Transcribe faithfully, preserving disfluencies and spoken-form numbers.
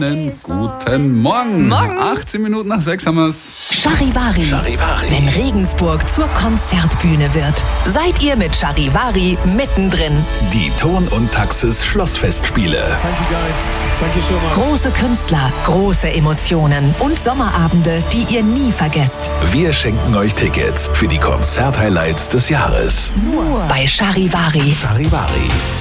Guten Morgen. Morgen. achtzehn Minuten nach sechs haben wir's. Charivari. Charivari. Wenn Regensburg zur Konzertbühne wird, seid ihr mit Charivari mittendrin. Die Ton und Taxis Schlossfestspiele. Thank you guys. Thank you so much. Große Künstler, große Emotionen und Sommerabende, die ihr nie vergesst. Wir schenken euch Tickets für die Konzerthighlights des Jahres. Nur bei Charivari. Charivari.